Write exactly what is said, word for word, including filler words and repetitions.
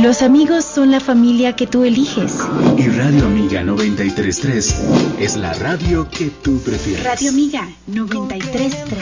Los amigos son la familia que tú eliges. Y Radio Amiga noventa y tres punto tres es la radio que tú prefieres. Radio Amiga noventa y tres punto tres.